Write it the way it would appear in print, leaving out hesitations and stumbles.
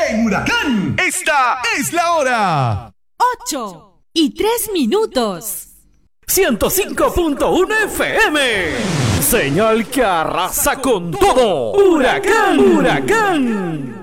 En Huracán, esta es la hora. 8:03. 105.1 FM. Señal que arrasa con todo. Huracán, huracán.